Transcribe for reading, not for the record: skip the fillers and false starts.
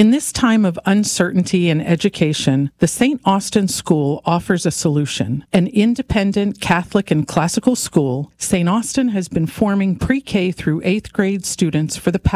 In this time of uncertainty in education, the St. Austin School offers a solution. An independent Catholic and classical school, St. Austin has been forming pre-K through 8th grade students for the